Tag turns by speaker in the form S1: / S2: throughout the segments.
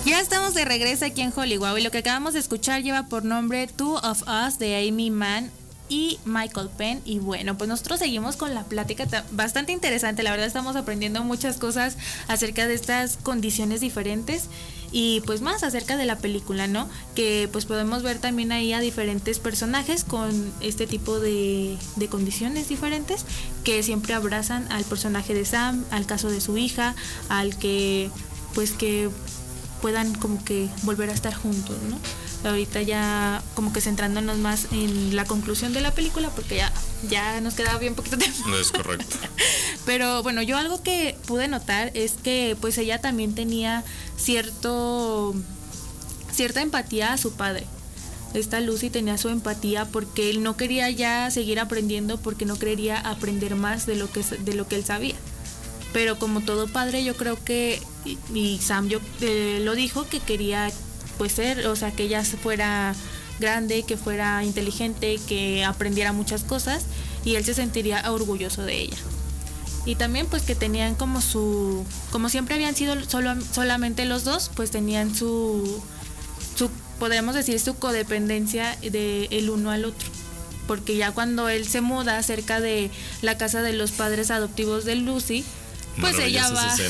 S1: Ya estamos de regreso aquí en Hollywood y lo que acabamos de escuchar lleva por nombre Two of Us de Amy Mann y Michael Penn. Y bueno, pues nosotros seguimos con la plática bastante interesante. La verdad estamos aprendiendo muchas cosas acerca de estas condiciones diferentes y pues más acerca de la película, ¿no? Que pues podemos ver también ahí a diferentes personajes con este tipo de condiciones diferentes que siempre abrazan al personaje de Sam, al caso de su hija, al que pues que puedan como que volver a estar juntos, ¿no? Ahorita ya como que centrándonos más en la conclusión de la película porque ya nos quedaba bien poquito tiempo.
S2: No es correcto.
S1: Pero bueno, yo algo que pude notar es que pues ella también tenía cierta empatía a su padre. Esta Lucy tenía su empatía porque él no quería ya seguir aprendiendo porque no quería aprender más de lo que él sabía. Pero como todo padre, yo creo que, y Sam lo dijo, que quería pues ser, o sea, que ella fuera grande, que fuera inteligente, que aprendiera muchas cosas y él se sentiría orgulloso de ella. Y también pues que tenían como siempre habían sido solamente los dos, pues tenían su podríamos decir su codependencia de el uno al otro. Porque ya cuando él se muda cerca de la casa de los padres adoptivos de Lucy, pues ella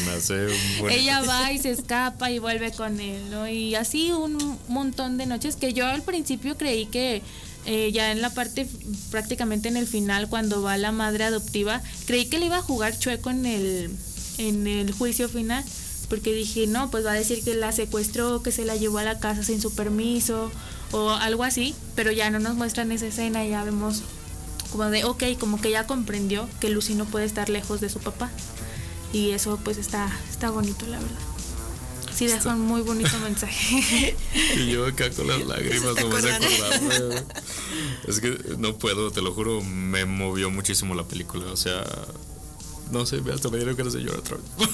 S1: va y se escapa y vuelve con él, ¿no? Y así un montón de noches que yo al principio creí que ya en la parte prácticamente en el final cuando va la madre adoptiva, creí que le iba a jugar chueco en el juicio final, porque dije, no, pues va a decir que la secuestró, que se la llevó a la casa sin su permiso o algo así, pero ya no nos muestran esa escena, ya vemos como de, ok, como que ya comprendió que Lucy no puede estar lejos de su papá. Y eso pues está bonito, la verdad. Sí, deja un muy bonito mensaje.
S2: Y yo acá con las lágrimas no me hace acordarme. Es que no puedo, te lo juro, me movió muchísimo la película. O sea, no sé, hasta me dieron ganas de llorar otra vez.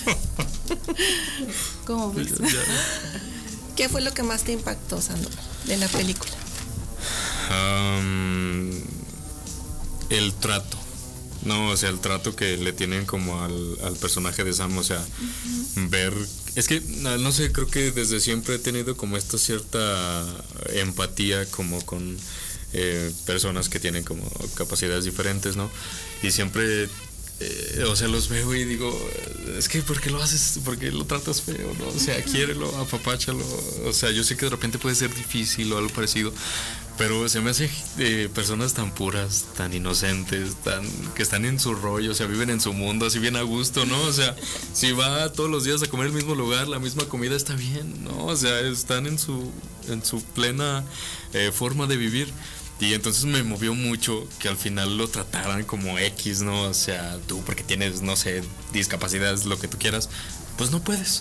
S1: ¿Cómo ves?
S3: ¿Qué fue lo que más te impactó, Sandro, de la película?
S2: El trato. No, o sea, el trato que le tienen como al personaje de Sam, o sea, ver... Es que, no sé, creo que desde siempre he tenido como esta cierta empatía como con personas que tienen como capacidades diferentes, ¿no? Y siempre, o sea, los veo y digo, es que ¿por qué lo haces? ¿Por qué lo tratas feo, no? O sea, quiérelo, apapáchalo. O sea, yo sé que de repente puede ser difícil o algo parecido, pero se me hace personas tan puras, tan inocentes, que están en su rollo, o sea, viven en su mundo, así bien a gusto, ¿no? O sea, si va todos los días a comer el mismo lugar, la misma comida, está bien, ¿no? O sea, están en su plena forma de vivir. Y entonces me movió mucho que al final lo trataran como X, ¿no? O sea, tú porque tienes, no sé, discapacidades, lo que tú quieras, pues no puedes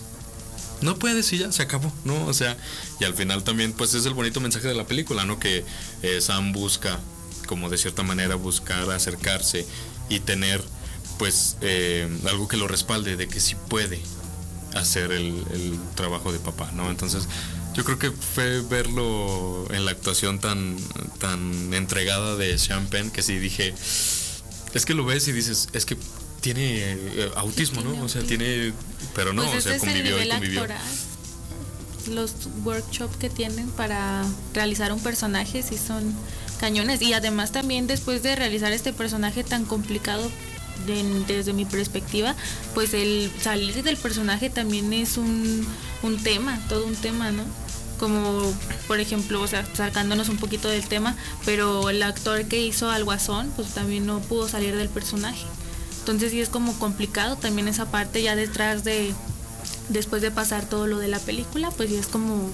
S2: y ya, se acabó, ¿no? O sea, y al final también, pues es el bonito mensaje de la película, ¿no? Que Sam busca, como de cierta manera, buscar acercarse y tener, pues, algo que lo respalde de que sí puede hacer el trabajo de papá, ¿no? Entonces, yo creo que fue verlo en la actuación tan entregada de Sean Penn, que sí dije, es que lo ves y dices, es que tiene autismo, ¿no? O sea, tiene, pero no, pues o sea, convivió y convivió. Actoral.
S1: Los workshops que tienen para realizar un personaje sí son cañones. Y además también después de realizar este personaje tan complicado desde mi perspectiva, pues el salir del personaje también es un tema, todo un tema, ¿no? Como por ejemplo, o sea, sacándonos un poquito del tema, pero el actor que hizo al Guasón, pues también no pudo salir del personaje. Entonces sí es como complicado también esa parte ya después de pasar todo lo de la película, pues ya es como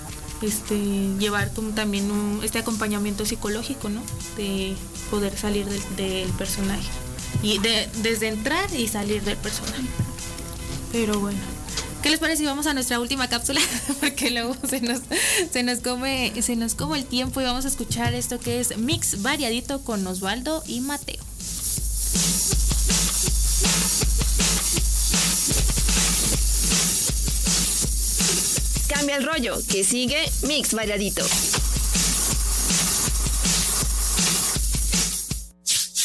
S1: llevar como también este acompañamiento psicológico, ¿no? De poder salir del personaje. Y desde entrar y salir del personaje. Pero bueno, ¿qué les parece si vamos a nuestra última cápsula? Porque luego se nos come el tiempo y vamos a escuchar esto que es Mix Variadito con Osvaldo y Mateo.
S3: Cambia el rollo, que sigue Mix Variadito.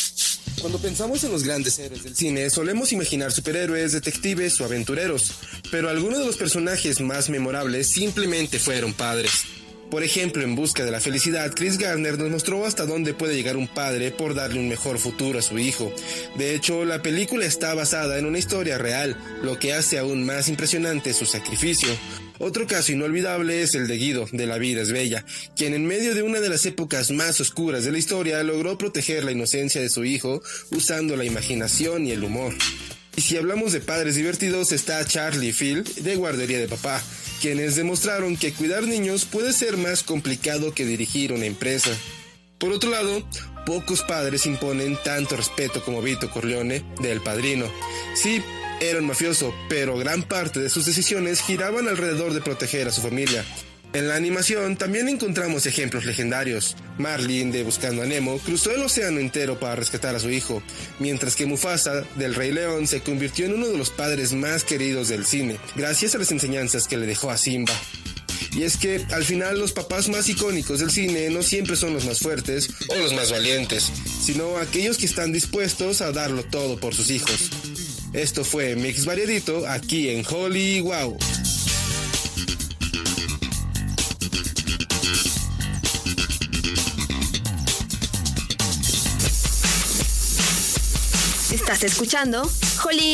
S4: Cuando pensamos en los grandes héroes del cine, solemos imaginar superhéroes, detectives o aventureros. pero algunos de los personajes más memorables simplemente fueron padres. Por ejemplo, en Busca de la Felicidad, Chris Gardner nos mostró hasta dónde puede llegar un padre por darle un mejor futuro a su hijo. De hecho, la película está basada en una historia real, lo que hace aún más impresionante su sacrificio. Otro caso inolvidable es el de Guido, de La vida es bella, quien en medio de una de las épocas más oscuras de la historia logró proteger la inocencia de su hijo usando la imaginación y el humor. Y si hablamos de padres divertidos, está Charlie y Phil, de Guardería de Papá, quienes demostraron que cuidar niños puede ser más complicado que dirigir una empresa. Por otro lado, pocos padres imponen tanto respeto como Vito Corleone, de El Padrino. Sí, era un mafioso, pero gran parte de sus decisiones giraban alrededor de proteger a su familia. En la animación también encontramos ejemplos legendarios. Marlin, de Buscando a Nemo, cruzó el océano entero para rescatar a su hijo, mientras que Mufasa, del Rey León, se convirtió en uno de los padres más queridos del cine, gracias a las enseñanzas que le dejó a Simba. Y es que, al final, los papás más icónicos del cine no siempre son los más fuertes o los más valientes, sino aquellos que están dispuestos a darlo todo por sus hijos. Esto fue Mix Variadito, aquí en Holly Wow.
S3: Estás escuchando Holly